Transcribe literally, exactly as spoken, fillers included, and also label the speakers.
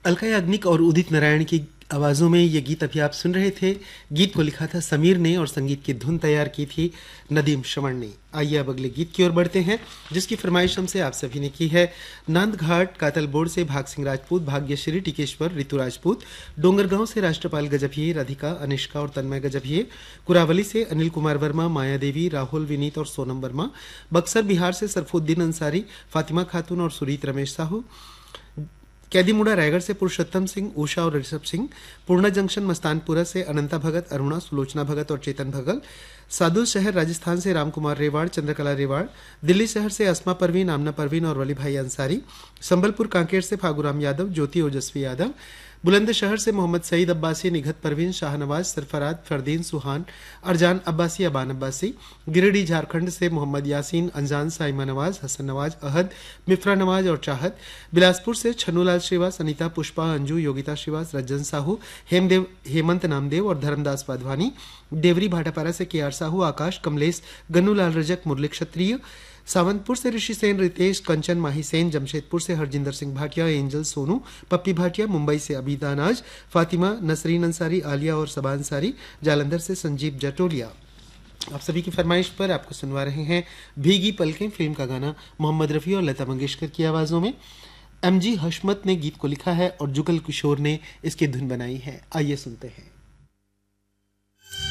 Speaker 1: अलका याग्निक और उदित नारायण की आवाज़ों में ये गीत अभी आप सुन रहे थे। गीत को लिखा था समीर ने और संगीत की धुन तैयार की थी नदीम श्रवण ने। आइए अब अगले गीत की ओर बढ़ते हैं, जिसकी फरमाइश हमसे आप सभी ने की है। नांदघाट कातल बोर्ड से भाग सिंह राजपूत, भाग्यश्री टिकेश्वर, ऋतु राजपूत, डोंगरगांव से राष्ट्रपाल गजभिये, राधिका, अनिष्का और तन्मय गजभिये, कुरावली से अनिल कुमार वर्मा, माया देवी, राहुल, विनीत और सोनम वर्मा, बक्सर बिहार से सरफुद्दीन अंसारी, फातिमा खातून और सुरीत रमेश साहू, कैदीमुड़ा रायगढ़ से पुरुषोत्तम सिंह, उषा और ऋषभ सिंह, पूर्णा जंक्शन मस्तानपुरा से अनंता भगत, अरुणा, सुलोचना भगत और चेतन भगल, सादुल शहर राजस्थान से रामकुमार रेवाड़, चंद्रकला रेवाड़, दिल्ली शहर से अस्मा परवीन, आमना परवीन और वली भाई अंसारी, संबलपुर कांकेर से फागुराम यादव, ज्योति ओजस्वी यादव, बुलंदशहर से मोहम्मद सईद अब्बासी, निघत परवीन, शाहनवाज, सरफराज, फरदीन, सुहान, अरजान अब्बासी, अबान अब्बासी, गिरिडीह झारखंड से मोहम्मद यासीन, अंजान, साइमा नवाज, हसन नवाज, अहद, मिफ्रा नवाज और चाहत, बिलासपुर से छन्नूलाल श्रीवास, अनिता, पुष्पा, अंजू, योगिता श्रीवास, रज्जन साहू, हेमदेव, हेमंत नामदेव और धर्मदास वाधवानी, देवरी भाटापारा से के आर साहू, आकाश, कमलेश, गन्नूलाल रजक, मुरली क्षत्रिय, सावंतपुर से ऋषि सेन, रितेश, कंचन, माही सेन, जमशेदपुर से हरजिंदर सिंह भाटिया, एंजल, सोनू, पप्पी भाटिया, मुंबई से अबीदा अनाज, फातिमा, नसरीन अंसारी, आलिया और सबा अंसारी, जालंधर से संजीव जटोलिया। आप सभी की फरमाइश पर आपको सुनवा रहे हैं भीगी पलकें फिल्म का गाना मोहम्मद रफ़ी और लता मंगेशकर की आवाज़ों में। एम जी हशमत ने गीत को लिखा है और जुगल किशोर ने इसकी धुन बनाई है। आइए सुनते हैं।